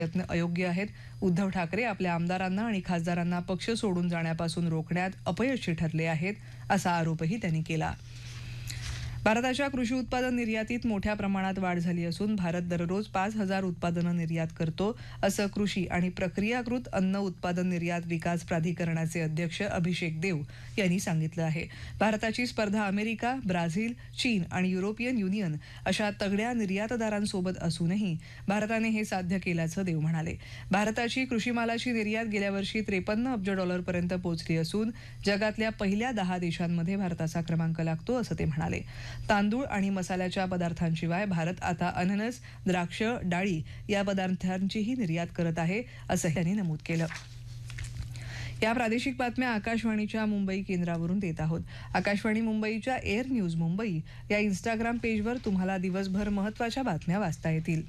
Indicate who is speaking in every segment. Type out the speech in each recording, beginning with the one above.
Speaker 1: प्रयत्न अयोग्य आहेत. उद्धव ठाकरे आपल्या आमदारांना आणि खासदारांना पक्ष सोडून जाण्यापासून रोखण्यात अपयशी ठरले आहेत, असा आरोपही त्यांनी केला. भारताच्या कृषी उत्पादन निर्यातीत मोठ्या प्रमाणात वाढ झाली असून भारत दररोज 5,000 उत्पादनं निर्यात करतो, असं कृषी आणि प्रक्रियाकृत अन्न उत्पादन निर्यात विकास प्राधिकरणाचे अध्यक्ष अभिषेक देव यांनी सांगितलं आहे. भारताची स्पर्धा अमेरिका, ब्राझील, चीन आणि युरोपियन युनियन अशा तगड्या निर्यातदारांसोबत असूनही भारताने हे साध्य केल्याचं देव म्हणाले. भारताची कृषी मालाची निर्यात गेल्या वर्षी $53 अब्ज पर्यंत पोहोचली असून जगातल्या पहिल्या 10 देशांमध्ये भारताचा क्रमांक लागतो, असं ते म्हणाले. तांदूळ आणि मसाल्याच्या पदार्थांशिवाय भारत आता अननस, द्राक्ष, डाळी या पदार्थांचीही निर्यात करत आहे, असं त्यांनी नमूद केलं. या प्रादेशिक बातम्या आकाशवाणीच्या मुंबई केंद्रावरून देत आहोत. आकाशवाणी मुंबईच्या एअर न्यूज मुंबई या इंस्टाग्राम पेजवर तुम्हाला दिवसभर महत्त्वाच्या बातम्या वाचता येतील.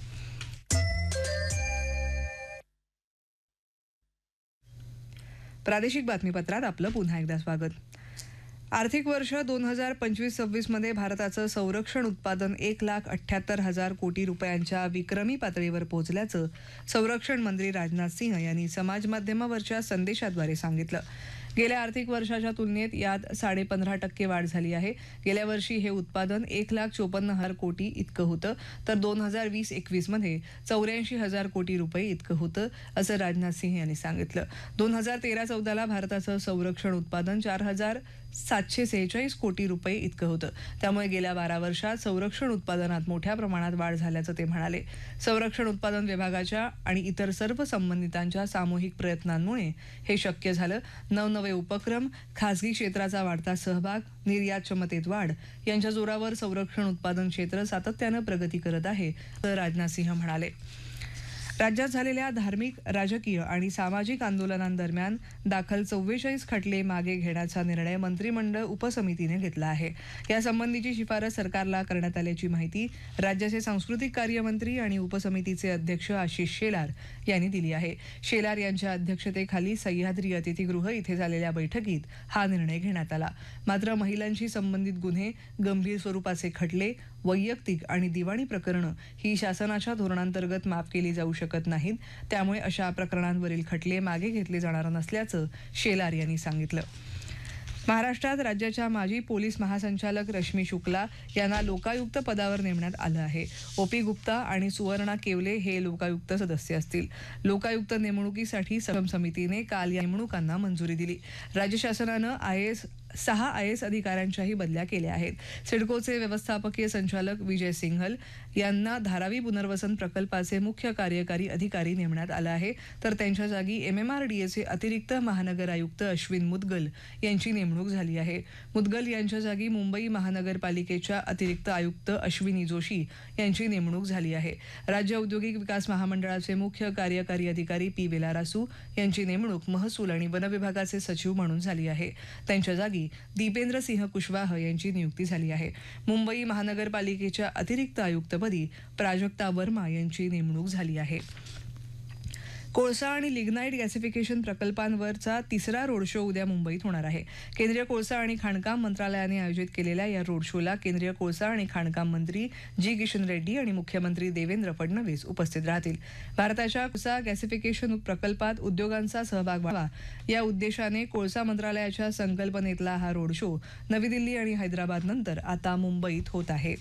Speaker 1: प्रादेशिक बातमीपत्रात आपलं पुन्हा एकदा स्वागत. आर्थिक वर्ष 2025-26 मध्ये भारताचं संरक्षण उत्पादन 1,78,000 कोटी रुपयांच्या विक्रमी पातळीवर पोहोचल्याचं संरक्षण मंत्री राजनाथ सिंह यांनी समाजमाध्यमावरच्या संदेशाद्वारे सांगितलं. गेल्या आर्थिक वर्षाच्या तुलनेत यात 15.5% वाढ झाली आहे. गेल्या वर्षी हे उत्पादन 1,54,000 कोटी इतकं होतं, तर 2020-21 मध्ये 84,000 कोटी रुपये इतकं होतं, असं राजनाथ सिंह यांनी सांगितलं. 2013-14ला भारताचं संरक्षण उत्पादन 4,746 कोटी रुपये इतकं होतं. त्यामुळे गेल्या 12 वर्षात संरक्षण उत्पादनात मोठ्या प्रमाणात वाढ झाल्याचं ते म्हणाले. संरक्षण उत्पादन विभागाच्या आणि इतर सर्व संबंधितांच्या सामूहिक प्रयत्नांमुळे हे शक्य झालं. नवनवे उपक्रम, खासगी क्षेत्राचा वाढता सहभाग, निर्यात क्षमतेत वाढ यांच्या जोरावर संरक्षण उत्पादन क्षेत्र सातत्यानं प्रगती करत आहे, असं राजनाथ सिंह म्हणाले. राज्यात झालेल्या धार्मिक, राजकीय आणि सामाजिक आंदोलनांदरम्यान दाखल 44 खटले मागे घेण्याचा निर्णय मंत्रिमंडळ उपसमितीने घेतला आहे. यासंबंधीची शिफारस सरकारला करण्यात आल्याची माहिती राज्याचे सांस्कृतिक कार्यमंत्री आणि उपसमितीचे अध्यक्ष आशिष शेलार यांनी दिली आहे. शेलार यांच्या अध्यक्षतेखाली सह्याद्री अतिथीगृह इथे झालेल्या बैठकीत हा निर्णय घेण्यात आला. मात्र महिलांशी संबंधित गुन्हे, गंभीर स्वरूपाचे खटले, वैयक्तिक आणि दिवाणी प्रकरणं ही शासनाच्या धोरणांतर्गत माफ केली जाऊ शकत नाहीत. त्यामुळे अशा प्रकरणांवरील खटले मागे घेतले जाणार नसल्याचं शेलार यांनी सांगितलं. महाराष्ट्रात राज्याच्या माजी पोलीस महासंचालक रश्मी शुक्ला यांना लोकायुक्त पदावर नेमण्यात आलं आहे. ओपी गुप्ता आणि सुवर्णा केवले हे लोकायुक्त सदस्य असतील. लोकायुक्त नेमणुकीसाठी समितीने काल या नेमणुकांना मंजुरी दिली. राज्य शासनानं 6 IAS अधिकाऱ्यांच्याही बदल्या केल्या आहेत. सिडकोचे व्यवस्थापकीय संचालक विजय सिंघल यांना धारावी पुनर्वसन प्रकल्पाचे मुख्य कार्यकारी अधिकारी नेमण्यात आलं आहे, तर त्यांच्या जागी MMRDAचे अतिरिक्त महानगर आयुक्त अश्विन मुदगल यांची नेमणूक झाली आहे. मुदगल यांच्या जागी मुंबई महानगरपालिकेच्या अतिरिक्त आयुक्त अश्विनी जोशी यांची नेमणूक झाली आहे. राज्य औद्योगिक विकास महामंडळाचे मुख्य कार्यकारी अधिकारी P. वेलारासू यांची नेमणूक महसूल आणि वन विभागाचे सचिव म्हणून झाली आहे. त्यांच्या जागी दीपेंद्र सिंह कुशवाह यांची नियुक्ती झाली आहे. मुंबई महानगरपालिकेच्या अतिरिक्त आयुक्तपदी प्राजक्ता वर्मा यांची नेमणूक झाली आहे. कोळसा आणि लिग्नाईट गॅसिफिकेशन प्रकल्पांवरचा तिसरा रोड शो उद्या मुंबईत होणार आहे. केंद्रीय कोळसा आणि खाणकाम मंत्रालयाने आयोजित केलेल्या या रोड शोला केंद्रीय कोळसा आणि खाणकाम मंत्री जी. किशन रेड्डी आणि मुख्यमंत्री देवेंद्र फडणवीस उपस्थित राहतील. भारताच्या कोळसा गॅसिफिकेशन प्रकल्पात उद्योगांचा सहभाग व्हावा या उद्देशाने कोळसा मंत्रालयाच्या संकल्पनेतला हा रोड शो नवी दिल्ली आणि हैदराबाद नंतर आता मुंबईत होत आहे.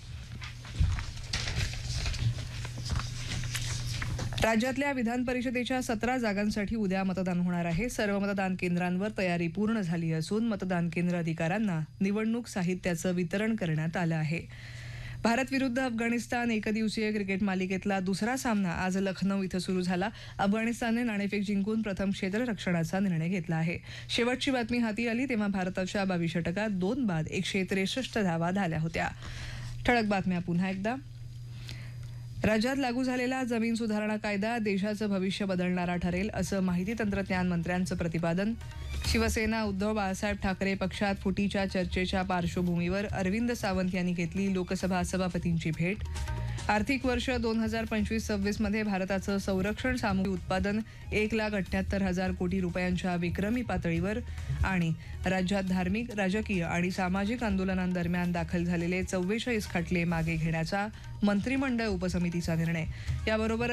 Speaker 1: राज्यातल्या विधान परिषदेच्या 17 जागांसाठी उद्या मतदान होणार आहे. सर्व मतदान केंद्रांवर तयारी पूर्ण झाली असून मतदान केंद्र अधिकाऱ्यांना निवडणूक साहित्याचं वितरण करण्यात आलं आहे. भारत विरुद्ध अफगाणिस्तान एकदिवसीय क्रिकेट मालिकेतला दुसरा सामना आज लखनौ इथं सुरू झाला. अफगाणिस्तानने नाणेफेक जिंकून प्रथम क्षेत्ररक्षणाचा निर्णय घेतला आहे. शेवटची बातमी हाती आली तेव्हा भारताच्या 22 षटकात 2 बाद 163 धावा झाल्या होत्या. ठळक बातम्या पुन्हा एकदा. राज्यात लागू झालेला जमीन सुधारणा कायदा देशाचं भविष्य बदलणारा ठरेल, असं माहिती तंत्रज्ञान मंत्र्यांचं प्रतिपादन. शिवसेना उद्धव बाळासाहेब ठाकरे पक्षात फुटीच्या चर्चेच्या पार्श्वभूमीवर अरविंद सावंत यांनी घेतली लोकसभा सभापतींची भेट. आर्थिक वर्ष 2025-26 मध्ये भारताचं संरक्षण सामुग्री उत्पादन 1,78,000 कोटी रुपयांच्या विक्रमी पातळीवर. आणि राज्यात धार्मिक, राजकीय आणि सामाजिक आंदोलनांदरम्यान दाखल झालेले 44 खटले मागे घेण्याचा मंत्रिमंडळ उपसमितीचा निर्णय. याबरोबर